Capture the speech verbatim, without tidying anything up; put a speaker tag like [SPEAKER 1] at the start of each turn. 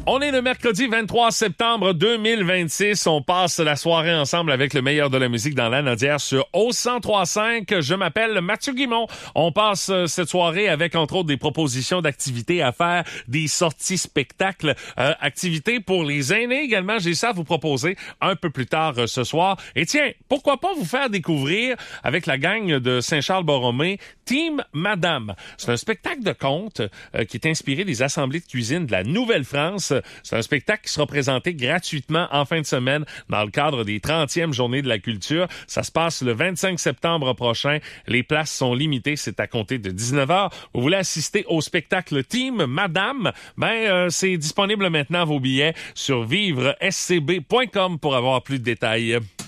[SPEAKER 1] On est le mercredi vingt-trois septembre deux mille vingt-six. On passe la soirée ensemble avec le meilleur de la musique dans l'Anaudière sur O cent trois virgule cinq. Je m'appelle Mathieu Guimond. On passe euh, cette soirée avec, entre autres, des propositions d'activités à faire, des sorties spectacles, euh, activités pour les aînés également. J'ai ça à vous proposer un peu plus tard euh, ce soir. Et tiens, pourquoi pas vous faire découvrir avec la gang de Saint-Charles-Borromée Team Madame. C'est un spectacle de contes euh, qui est inspiré des assemblées de cuisine de la Nouvelle-France. C'est un spectacle qui sera présenté gratuitement en fin de semaine dans le cadre des trentième Journées de la culture. Ça se passe le vingt-cinq septembre prochain. Les places sont limitées. C'est à compter de dix-neuf heures. Vous voulez assister au spectacle Team Madame? Ben, euh, c'est disponible maintenant vos billets sur vivre s c b point com pour avoir plus de détails.